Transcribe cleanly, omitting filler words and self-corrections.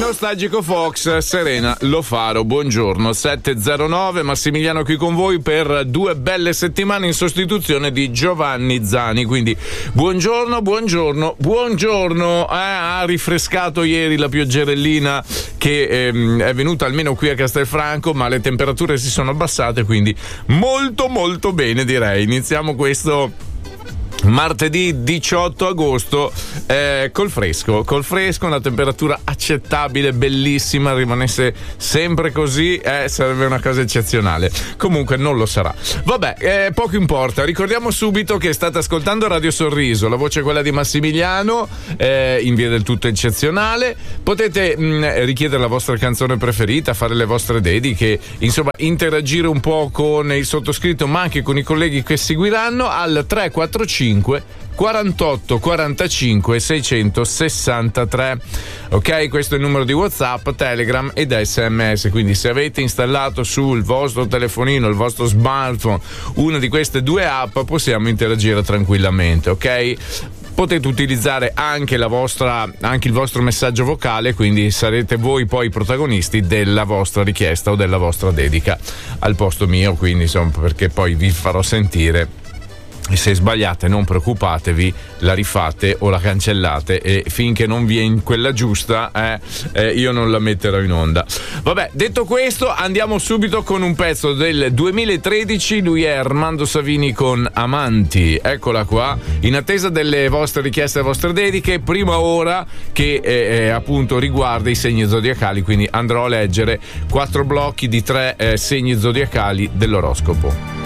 Nostalgico Fox, Serena Lo Faro, buongiorno. 7:09, Massimiliano qui con voi per 2 belle settimane in sostituzione di Giovanni Zani, quindi buongiorno. Ha rinfrescato ieri la pioggerellina che è venuta almeno qui a Castelfranco, ma le temperature si sono abbassate, quindi molto bene, direi. Iniziamo questo martedì 18 agosto col fresco, una temperatura accettabile, bellissima. Rimanesse sempre così sarebbe una cosa eccezionale. Comunque non lo sarà. Vabbè, poco importa. Ricordiamo subito che state ascoltando Radio Sorriso, la voce è quella di Massimiliano, in via del tutto eccezionale. Potete richiedere la vostra canzone preferita, fare le vostre dediche, insomma interagire un po' con il sottoscritto, ma anche con i colleghi che seguiranno al 345 48 45 663. Ok, questo è il numero di WhatsApp, Telegram ed SMS. Quindi se avete installato sul vostro telefonino, il vostro smartphone, una di queste 2 app, possiamo interagire tranquillamente, ok? Potete utilizzare anche il vostro messaggio vocale, quindi sarete voi poi i protagonisti della vostra richiesta o della vostra dedica al posto mio, quindi insomma, perché poi vi farò sentire. E se sbagliate non preoccupatevi, la rifate o la cancellate, e finché non viene quella giusta io non la metterò in onda. Vabbè, detto questo, andiamo subito con un pezzo del 2013. Lui è Armando Savini con Amanti. Eccola qua, in attesa delle vostre richieste e vostre dediche. Prima ora che appunto riguarda i segni zodiacali, quindi andrò a leggere 4 blocchi di 3 segni zodiacali dell'oroscopo.